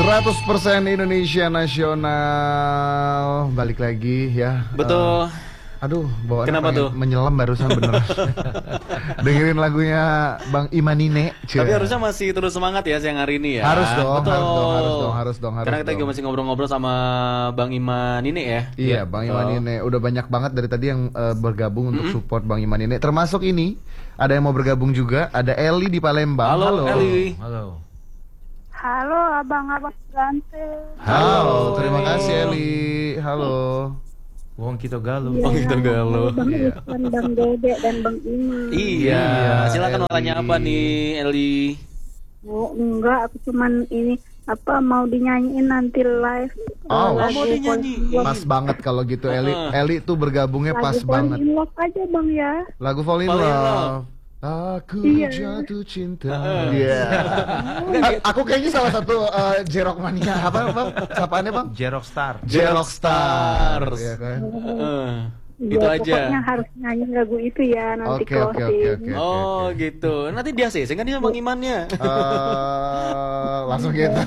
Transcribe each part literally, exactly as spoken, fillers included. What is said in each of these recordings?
seratus persen Indonesia Nasional. Balik lagi ya. Betul. Uh, aduh, bawaannya kenapa tuh? Menyelam barusan bener. Dengerin lagunya Bang Imanine. Tapi harusnya masih terus semangat ya siang hari ini ya. Harus dong, Betul. harus dong, harus dong, harus dong. Harus Karena kita dong. juga masih ngobrol-ngobrol sama Bang Imanine ya. Iya, Bang Imanine. Udah banyak banget dari tadi yang uh, bergabung untuk mm-hmm. support Bang Imanine. Termasuk ini, ada yang mau bergabung juga. Ada Eli di Palembang. Halo, Halo. Eli. Halo. Halo abang-abang ganteng. Halo, terima kasih Eli. Halo. Wong kita galuh. Wong kita galuh. Bang Iya. Ivan, Bang Dede dan Bang Iman. Iya, Iya, silakan mau Eli. tanya apa nih, Eli? Oh enggak, aku cuman ini apa mau dinyanyiin nanti live. Oh, lagu mau dinyanyiin. Pas banget kalau gitu Eli. Uh-uh. Eli tuh bergabungnya lagu pas Fall banget. in Love aja bang ya. Lagu Fall in Fall in Love. Love. Aku Iya. jatuh cinta. Uh-uh. Iya. A- Aku kayaknya salah satu uh, Jerok mania apa bang? Sapaannya bang? Jerok Star. Jerok Star. Stars. Iya kan? Heeh. Ya, Itu aja. Pokoknya harus nyanyi lagu itu ya nanti Oke, oke, closing. oke, oke. Oh gitu. Nanti dia sih, kan dia Bang Imannya. Eh, langsung gitu.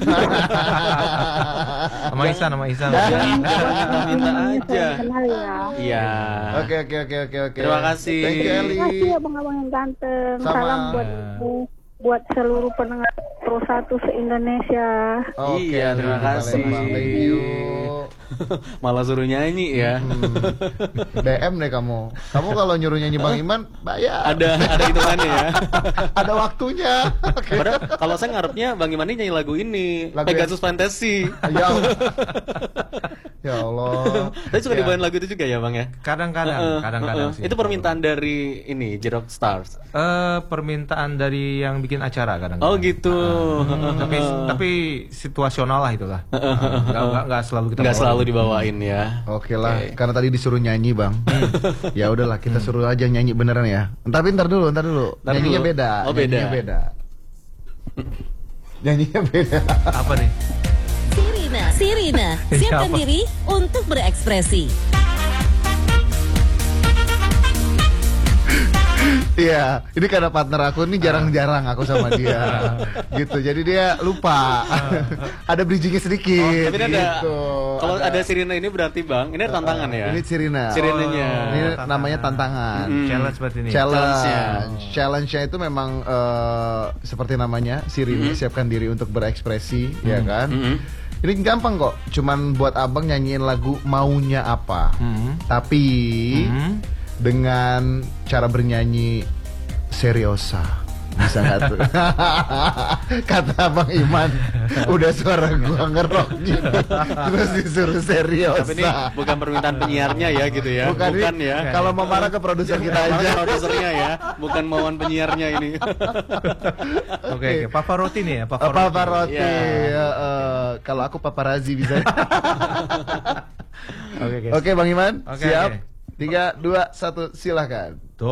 Sama Isan, sama Isan. Jangan minta-minta aja. Kenal ya. Iya. Oke, oke, oke, oke, oke. Terima kasih. Thank you Eli. Terima kasih abang-abang yang ganteng. Sama. Salam buat buat seluruh pendengar Pro satu se-Indonesia. Oke, Iya, terima Eli di kasih. Palembang. Thank you. Malah suruh nyanyi ya. Hmm. D M deh kamu. Kamu kalau nyuruh nyanyi Bang Iman, bayar. Ada ada hitungannya ya. Ada waktunya. Oke. Padahal kalau saya ngarepnya Bang Iman ini nyanyi lagu ini, Lagu Pegasus Fantasy. Ya Allah. Ya Allah. Tapi suka Ya. dibawain lagu itu juga ya Bang ya? Kadang-kadang, Heeh, kadang-kadang heeh. sih. Itu permintaan dari ini Jerok Stars. Eh, permintaan dari yang bikin acara kadang-kadang. Oh gitu. Hmm, tapi tapi situasional lah itulah. Enggak enggak enggak selalu kita Nggak bawain. selalu dibawain ya. Oke lah, karena tadi disuruh nyanyi Bang. Ya udahlah, kita suruh aja nyanyi beneran ya. Tapi ntar dulu, ntar dulu. Ntar Nyanyinya dulu. beda. Oh, beda. Nyanyinya beda. Nyanyinya beda. Apa nih? Sirina, Sirina, siapkan Siapa? diri untuk berekspresi. Iya, ini karena partner aku ini jarang-jarang aku sama dia. Gitu. Jadi dia lupa. Ada bridgingnya sedikit. Oh, tapi ini ada gitu. kalau ada Sirina ini berarti Bang, ini ada tantangan ya. Ini Sirina. Sirinanya. Ini tantangan. namanya tantangan. Mm. Challenge berarti ini. Challenge. Challenge-nya. Challenge-nya itu memang eh, seperti namanya, Sirina siapkan diri untuk berekspresi, ya kan? Mm-hmm. Ini gampang kok, cuman buat abang nyanyiin lagu maunya apa. Hmm. Tapi Hmm. dengan cara bernyanyi seriosa. Bisa nggak tuh? Kata Bang Iman, udah suara gua ngerok gitu, terus disuruh seriosa. Tapi ini bukan permintaan penyiarnya ya gitu ya. Bukan, Bukan ini ya. kalau mau marah ke produser kita Marah aja. produsernya ya, bukan mauan penyiarnya ini. Oke, oke. Pavarotti nih ya, Pavarotti. Pavarotti. Iya. Ya, eh, kalau aku paparazi bisa. Oke, guys. Oke Bang Iman, Oke, siap. oke. Tiga, dua, satu, silahkan.